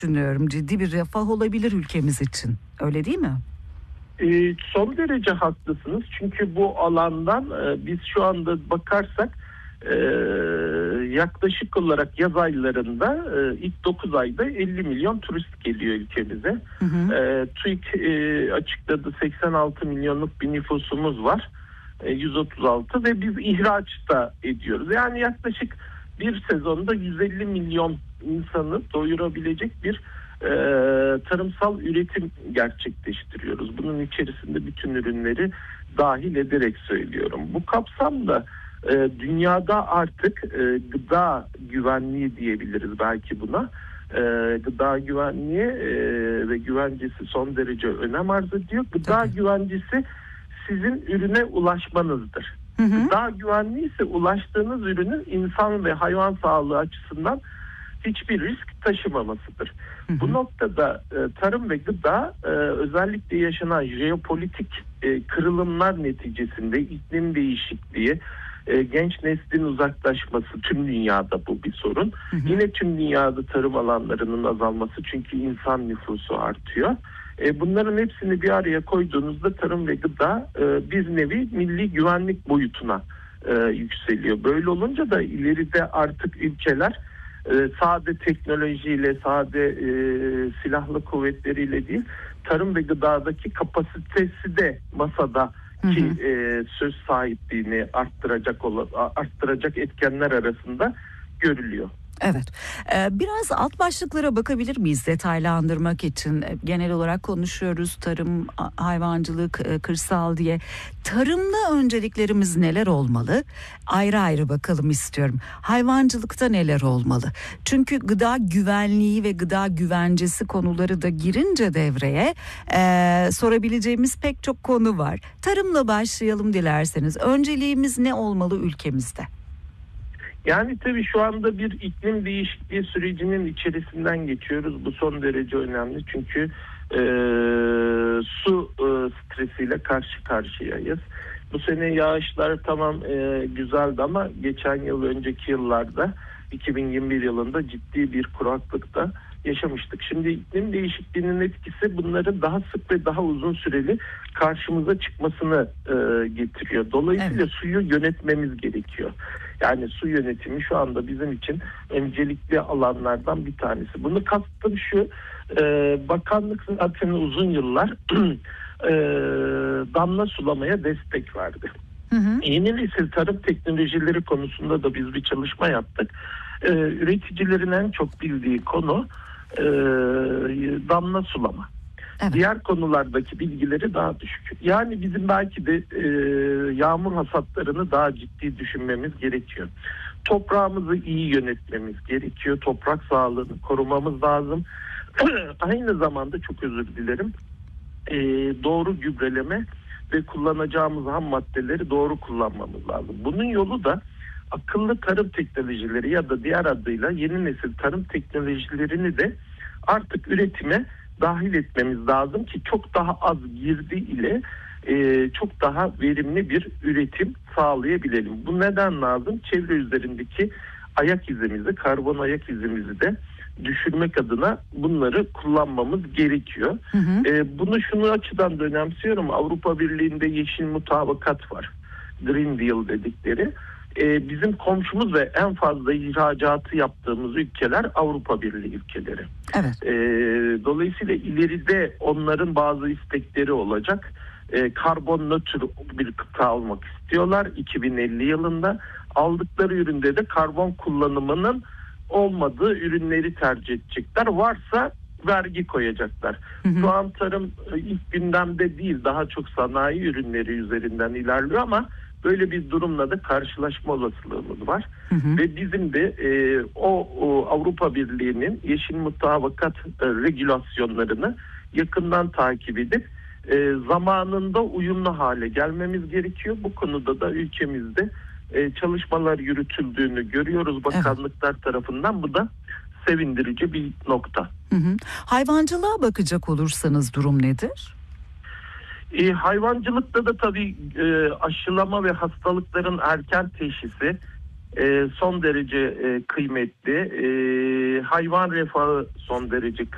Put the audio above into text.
düşünüyorum. Ciddi bir refah olabilir ülkemiz için. Öyle değil mi? Son derece haklısınız. Çünkü bu alandan biz şu anda bakarsak yaklaşık olarak yaz aylarında ilk 9 ayda 50 milyon turist geliyor ülkemize. Hı hı. TÜİK açıkladı, 86 milyonluk bir nüfusumuz var. 136 ve biz ihraç da ediyoruz. Yani yaklaşık bir sezonda 150 milyon insanı doyurabilecek bir tarımsal üretim gerçekleştiriyoruz. Bunun içerisinde bütün ürünleri dahil ederek söylüyorum. Bu kapsamda dünyada artık gıda güvenliği diyebiliriz belki buna. Gıda güvenliği ve güvencesi son derece önem arz ediyor. Gıda güvencesi sizin ürüne ulaşmanızdır. Hı hı. Gıda güvenliği ise ulaştığınız ürünün insan ve hayvan sağlığı açısından hiçbir risk taşımamasıdır. Hı hı. Bu noktada tarım ve gıda özellikle yaşanan jeopolitik kırılımlar neticesinde iklim değişikliği, genç neslin uzaklaşması, tüm dünyada bu bir sorun. Hı hı. Yine tüm dünyada tarım alanlarının azalması, çünkü insan nüfusu artıyor. Bunların hepsini bir araya koyduğunuzda tarım ve gıda bir nevi milli güvenlik boyutuna yükseliyor. Böyle olunca da ileride artık ülkeler sade teknolojiyle, sade silahlı kuvvetleriyle değil, tarım ve gıdadaki kapasitesi de masada ki söz sahipliğini arttıracak etkenler arasında görülüyor. Evet. Biraz alt başlıklara bakabilir miyiz detaylandırmak için? Genel olarak konuşuyoruz tarım, hayvancılık, kırsal diye. Tarımda önceliklerimiz neler olmalı? Ayrı ayrı bakalım istiyorum. Hayvancılıkta neler olmalı? Çünkü gıda güvenliği ve gıda güvencesi konuları da girince devreye sorabileceğimiz pek çok konu var. Tarımla başlayalım dilerseniz. Önceliğimiz ne olmalı ülkemizde? Yani tabii şu anda bir iklim değişikliği sürecinin içerisinden geçiyoruz. Bu son derece önemli çünkü su stresiyle karşı karşıyayız. Bu sene yağışlar tamam güzeldi ama geçen yıl, önceki yıllarda 2021 yılında ciddi bir kuraklıkta yaşamıştık. Şimdi iklim değişikliğinin etkisi bunların daha sık ve daha uzun süreli karşımıza çıkmasını getiriyor. Dolayısıyla suyu yönetmemiz gerekiyor. Yani su yönetimi şu anda bizim için öncelikli alanlardan bir tanesi. Bunu kastım şu, bakanlık zaten uzun yıllar damla sulamaya destek verdi. Hı hı. Yeni nesil tarım teknolojileri konusunda da biz bir çalışma yaptık. Üreticilerin en çok bildiği konu damla sulama. Evet. Diğer konulardaki bilgileri daha düşük. Yani bizim belki de yağmur hasatlarını daha ciddi düşünmemiz gerekiyor. Toprağımızı iyi yönetmemiz gerekiyor. Toprak sağlığını korumamız lazım. Aynı zamanda çok özür dilerim. Doğru gübreleme ve kullanacağımız ham maddeleri doğru kullanmamız lazım. Bunun yolu da akıllı tarım teknolojileri ya da diğer adıyla yeni nesil tarım teknolojilerini de artık üretime dahil etmemiz lazım ki çok daha az girdi ile çok daha verimli bir üretim sağlayabilelim. Bu neden lazım? Çevre üzerindeki ayak izimizi, karbon ayak izimizi de düşürmek adına bunları kullanmamız gerekiyor. Hı hı. Bunu şunu açıdan da önemsiyorum. Avrupa Birliği'nde yeşil mutabakat var. Green Deal dedikleri. Bizim komşumuz ve en fazla ihracatı yaptığımız ülkeler Avrupa Birliği ülkeleri. Evet. Dolayısıyla ileride onların bazı istekleri olacak. Karbon nötr bir kıta olmak istiyorlar 2050 yılında. Aldıkları üründe de karbon kullanımının olmadığı ürünleri tercih edecekler. Varsa vergi koyacaklar. Hı hı. Şu an tarım ilk gündemde değil, daha çok sanayi ürünleri üzerinden ilerliyor ama böyle bir durumla da karşılaşma olasılığımız var. Hı hı. Ve bizim de o Avrupa Birliği'nin yeşil mutabakat regülasyonlarını yakından takip edip zamanında uyumlu hale gelmemiz gerekiyor. Bu konuda da ülkemizde çalışmalar yürütüldüğünü görüyoruz bakanlıklar tarafından. Bu da sevindirici bir nokta. Hı hı. Hayvancılığa bakacak olursanız durum nedir? Hayvancılıkta da tabii aşılama ve hastalıkların erken teşhisi son derece kıymetli. Hayvan refahı son derece